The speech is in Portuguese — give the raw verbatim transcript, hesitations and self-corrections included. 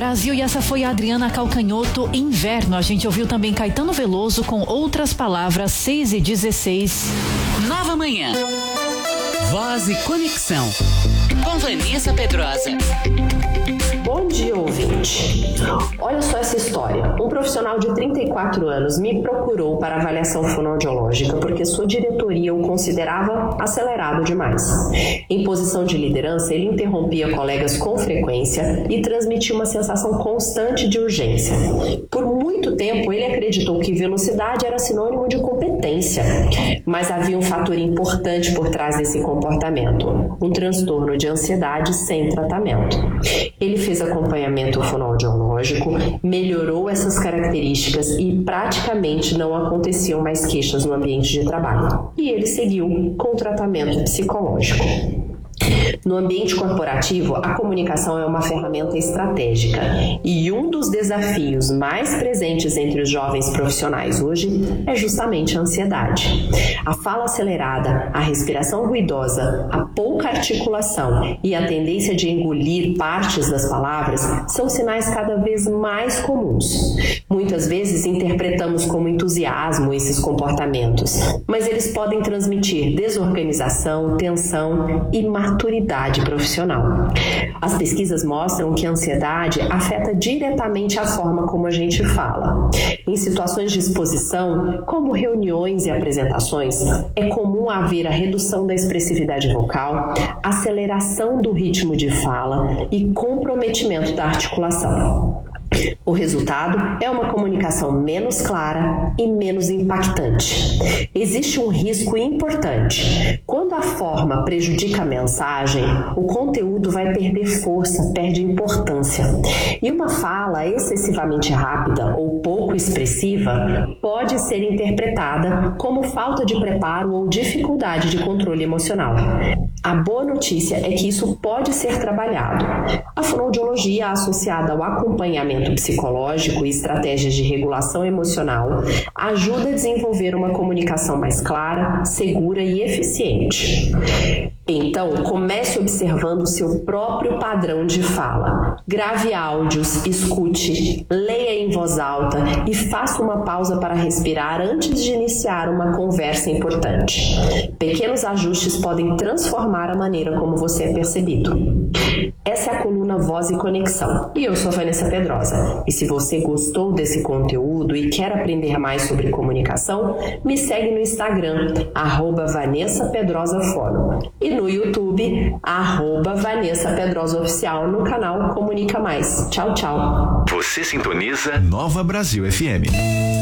Brasil, e essa foi a Adriana Calcanhoto, Inverno. A gente ouviu também Caetano Veloso com Outras Palavras, seis e dezesseis. Nova Manhã. Voz e Conexão. Com Vanessa Pedrosa. Bom dia, ouvinte. Olha só essa história. Um profissional de trinta e quatro anos me procurou para avaliação fonoaudiológica porque sua diretoria o considerava acelerado demais. Em posição de liderança, ele interrompia colegas com frequência e transmitia uma sensação constante de urgência. Por muito tempo, ele acreditou que velocidade era sinônimo de competência, mas havia um fator importante por trás desse comportamento: um transtorno de ansiedade sem tratamento. Ele fez acompanhamento fonoaudiológico, melhorou essas características e praticamente não aconteciam mais queixas no ambiente de trabalho. E ele seguiu com o tratamento psicológico. No ambiente corporativo, a comunicação é uma ferramenta estratégica e um dos desafios mais presentes entre os jovens profissionais hoje é justamente a ansiedade. A fala acelerada, a respiração ruidosa, a pouca articulação e a tendência de engolir partes das palavras são sinais cada vez mais comuns. Muitas vezes interpretamos como entusiasmo esses comportamentos, mas eles podem transmitir desorganização, tensão e maturidade profissional. As pesquisas mostram que a ansiedade afeta diretamente a forma como a gente fala. Em situações de exposição, como reuniões e apresentações, é comum haver a redução da expressividade vocal, aceleração do ritmo de fala e comprometimento da articulação. O resultado é uma comunicação menos clara e menos impactante. Existe um risco importante. Quando a forma prejudica a mensagem, o conteúdo vai perder força, perde importância. E uma fala excessivamente rápida ou pouco expressiva pode ser interpretada como falta de preparo ou dificuldade de controle emocional. A boa notícia é que isso pode ser trabalhado. A fonoaudiologia, associada ao acompanhamento psicológico e estratégias de regulação emocional, ajuda a desenvolver uma comunicação mais clara, segura e eficiente. Então, comece observando o seu próprio padrão de fala. Grave áudios, escute, leia em voz alta e faça uma pausa para respirar antes de iniciar uma conversa importante. Pequenos ajustes podem transformar a maneira como você é percebido. Essa é a coluna Voz e Conexão e eu sou a Vanessa Pedrosa. E se você gostou desse conteúdo e quer aprender mais sobre comunicação, me segue no Instagram, arroba Vanessa Pedrosa Fono, e no YouTube, arroba Vanessa Pedrosa Oficial, no canal Comunica Mais. Tchau, tchau. Você sintoniza Nova Brasil F M.